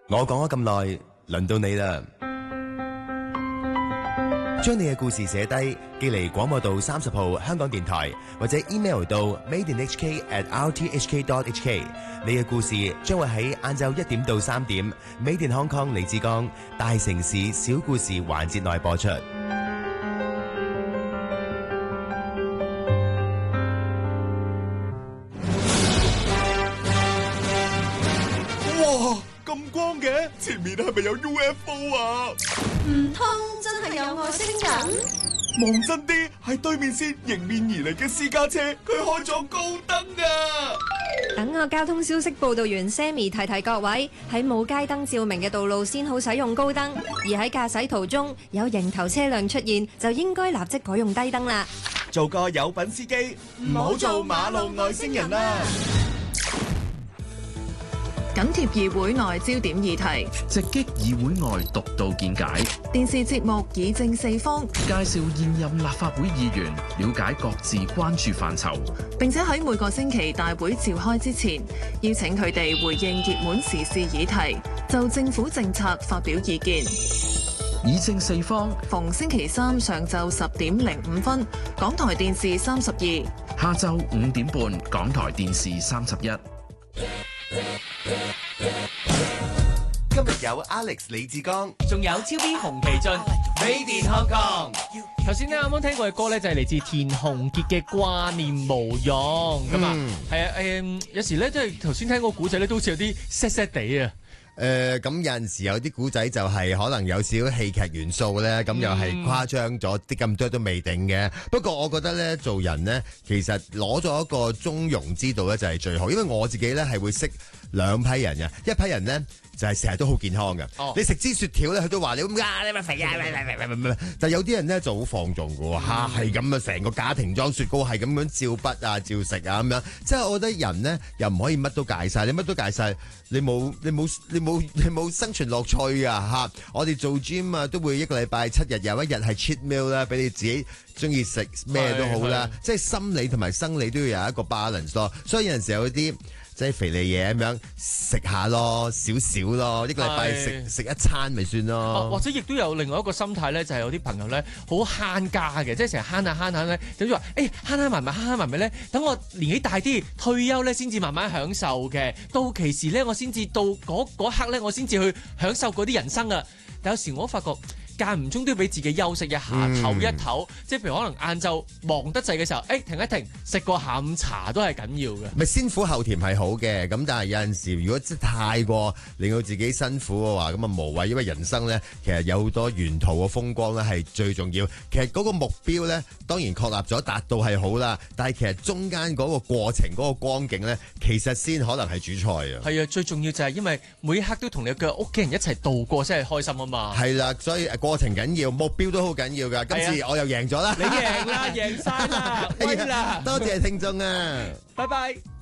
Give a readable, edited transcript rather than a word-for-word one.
我講咗咁耐，輪到你啦。將你嘅故事寫低，寄嚟廣播道30號香港電台，或者 email 到 madeinhk@rthk.hk。你嘅故事將會喺晏晝1點到3點，Made in Hong Kong 李志剛大城市小故事環節內播出。 哇，咁光嘅，前面係咪有 UFO 啊？ 唔通真係有外星人？ 望真啲，係對面線迎面而嚟嘅私家車，佢開咗高燈啊！ 等我交通消息報道員 Sammy 提提各位，喺冇街燈照明嘅道路先好使用高燈，而喺駕駛途中有迎頭車輛出現，就應該立即改用低燈啦。 做個有品司機，唔好做馬路外星人啦！ 緊貼議會內焦點議題， 直擊議會外獨到見解。 電視節目議政四方， 介紹現任立法會議員，了解各自關注範疇。 並且喺每個星期大會召開之前，邀請佢哋回應熱門時事議題，就政府政策發表意見。 議政四方， 逢星期三上晝10點05分，港台電視32； 下晝5點半，港台電視31。 今日有 Alex 李志剛， 仲有超 B 洪其俊，Made in Hong Kong。頭先咧啱啱聽過嘅歌咧就係嚟自田鴻傑嘅《掛念無用》咁啊，係啊，有時咧即係頭先聽個古仔咧都好似有啲 sad 地啊。 咁有陣時有啲古仔就係可能有少少戲劇元素咧，咁又係誇張咗啲，咁多都未定嘅。不過我覺得咧，做人咧其實攞咗一個中庸之道咧就係最好，因為我自己咧係會識兩批人嘅，一批人咧就係成日都好健康嘅。你食支雪條咧，佢都話你你咪肥啊！但係有啲人咧就好放縱嘅喎，係咁啊，成個家庭裝雪糕係咁樣照筆啊、照食啊咁樣。即係我覺得人咧又唔可以乜都戒晒，你乜都戒晒，你冇生存樂趣啊嚇！我哋做 gym 啊，都會一個禮拜7日有一日係 cheat meal 啦，俾你自己中意食咩都好啦。即係心理同埋生理都要有一個 balance 咯。所以有陣時有啲即係肥膩嘢咁樣食下咯，少少咯，一個禮拜食一餐咪算咯。 或者亦都有另外一個心態咧，就係有啲朋友咧好慳家嘅，即係成日慳下咧，就話慳埋咧，等我年紀大啲退休咧先至慢慢享受嘅，到期時咧我先至到嗰刻咧我先至去享受嗰啲人生啊！但有時我發覺間唔中都要俾自己休息一下，唞一唞，即係譬如可能晏晝忙得滯嘅時候，停一停，食個下午茶都係緊要嘅。 咪先苦後甜係好嘅，咁但係有陣時如果真係太過令到自己辛苦嘅話，咁啊無謂，因為人生咧其實有好多沿途嘅風光咧係最重要。其實嗰個目標咧當然確立咗達到係好啦，但係其實中間嗰個過程嗰個光景咧，其實先可能係主菜啊。係啊，最重要就係因為每一刻都同你嘅屋企人一齊度過先係開心啊嘛。 係啦，所以過程緊要，目標都好緊要㗎。今次我又贏咗啦， 你贏啦，贏晒啦，威啦！ 多謝聽眾啊， 拜拜。